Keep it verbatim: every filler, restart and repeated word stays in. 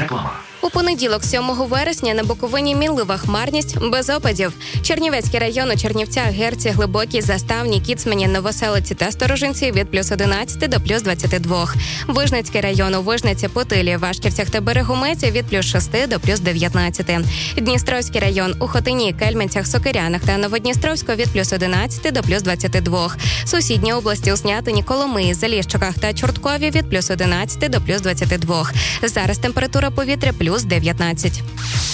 Реклама. У понеділок, сьомого вересня, на Буковині мінлива хмарність, без опадів. Чернівецький район у Чернівцях, Герці, Глибокій, Заставні, Кіцмані, Новоселиці та Сторожинці від плюс одинадцяти до плюс двадцяти двох. Вижницький район у Вижниці, Путилі, Вашківцях та Берегометі від плюс шести до плюс дев'ятнадцяти. Дністровський район у Хотині, Кельменцях, Сокирянах та Новодністровську від плюс одинадцяти до плюс двадцяти двох. Сусідні області у Снятині, Коломиї, Заліщиках та Чорткові від плюс одинадцяти до плюс двадцяти двох. Зараз температура повітря плюс дев'ятнадцять.